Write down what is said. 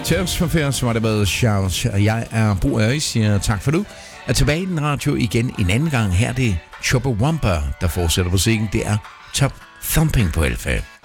Tears for Fears var det med Charles. Jeg er Bo Øje, siger tak for nu. Er tilbage i den radio igen en anden gang. Her er det Chubbawamba, der fortsætter musikken. Det er Top Thumping på LFA.